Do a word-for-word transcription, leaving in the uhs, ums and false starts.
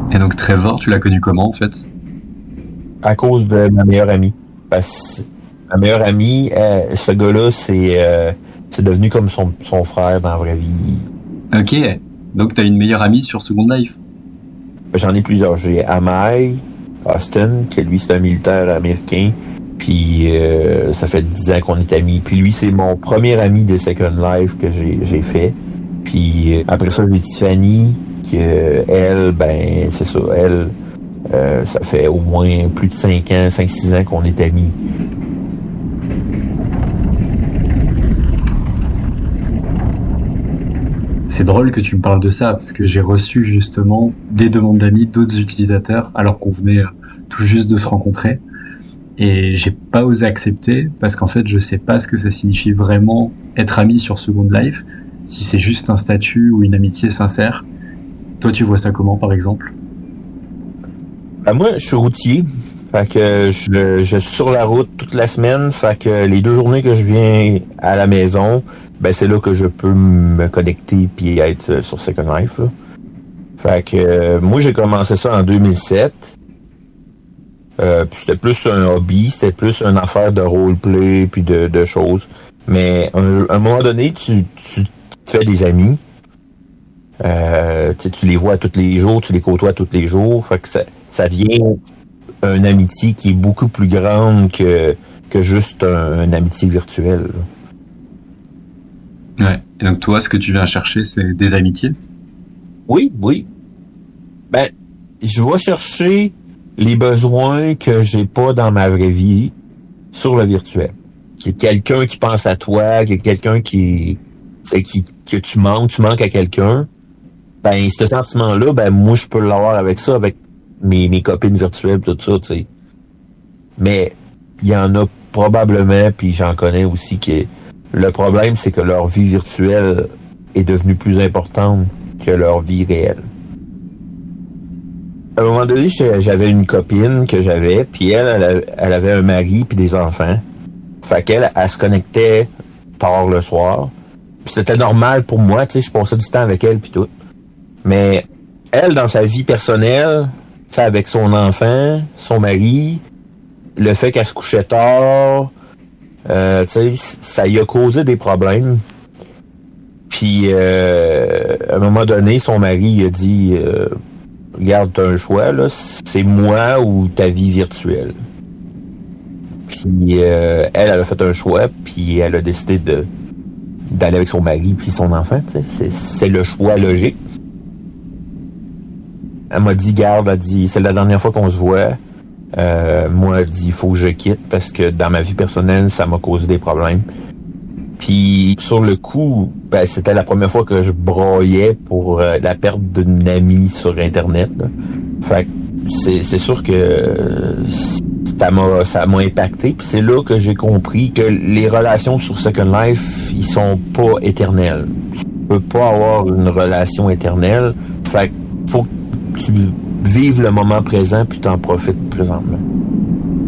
Et donc Trevor, tu l'as connu comment en fait? À cause de ma meilleure amie. Parce que ma meilleure amie, euh, ce gars-là, c'est euh, c'est devenu comme son, son frère dans la vraie vie. Ok, donc t'as une meilleure amie sur Second Life. J'en ai plusieurs. J'ai Amai, Austin, qui lui, c'est un militaire américain. Puis euh, ça fait dix ans qu'on est amis. Puis lui, c'est mon premier ami de Second Life que j'ai, j'ai fait. Puis euh, après ça, j'ai Tiffany, qui euh, elle, ben, c'est ça, elle, euh, ça fait au moins plus de cinq ans, cinq six ans qu'on est amis. C'est drôle que tu me parles de ça, parce que j'ai reçu justement des demandes d'amis d'autres utilisateurs, alors qu'on venait euh, tout juste de se rencontrer. Et j'ai pas osé accepter, parce qu'en fait, je sais pas ce que ça signifie vraiment être ami sur Second Life, si c'est juste un statut ou une amitié sincère. Toi, tu vois ça comment, par exemple? Ben moi, je suis routier. Fait que je, je suis sur la route toute la semaine. Fait que les deux journées que je viens à la maison, ben c'est là que je peux me connecter puis être sur Second Life. Là. Fait que euh, moi, j'ai commencé ça en deux mille sept. Euh, puis c'était plus un hobby, c'était plus une affaire de roleplay puis de, de choses. Mais à un, un moment donné, tu, tu te fais des amis. Euh, tu, tu les vois tous les jours, tu les côtoies tous les jours. Fait que ça, ça devient une amitié qui est beaucoup plus grande que, que juste un, une amitié virtuelle. Ouais. Et donc toi, ce que tu viens chercher, c'est des amitiés? Oui, oui. Ben, je vais chercher les besoins que j'ai pas dans ma vraie vie sur le virtuel. Qu'il y ait quelqu'un qui pense à toi, qu'il y ait quelqu'un qui, qui, que tu manques, tu manques à quelqu'un. Ben, ce sentiment-là, ben, moi, je peux l'avoir avec ça, avec mes, mes copines virtuelles, tout ça, tu sais. Mais, il y en a probablement, puis j'en connais aussi, que le problème, c'est que leur vie virtuelle est devenue plus importante que leur vie réelle. À un moment donné, j'avais une copine que j'avais, puis elle, elle avait un mari puis des enfants. Fait qu'elle, elle se connectait tard le soir. Puis c'était normal pour moi, tu sais, je passais du temps avec elle puis tout. Mais elle, dans sa vie personnelle, tu sais, avec son enfant, son mari, le fait qu'elle se couchait tard, euh, tu sais, ça y a causé des problèmes. Puis, euh, à un moment donné, son mari il a dit... Euh, regarde, t'as un choix, là, c'est moi ou ta vie virtuelle. Puis euh, elle, elle a fait un choix, puis elle a décidé de d'aller avec son mari puis son enfant, tu sais. C'est, c'est le choix logique. Elle m'a dit, garde, elle a dit, c'est la dernière fois qu'on se voit. Euh, moi, elle dit, il faut que je quitte parce que dans ma vie personnelle, ça m'a causé des problèmes. Puis sur le coup, ben, c'était la première fois que je broyais pour euh, la perte d'une amie sur Internet. Là. Fait que c'est, c'est sûr que euh, ça m'a ça m'a impacté. Puis c'est là que j'ai compris que les relations sur Second Life, ils sont pas éternelles. Tu peux pas avoir une relation éternelle. Fait que faut que tu vives le moment présent puis t'en profites présentement.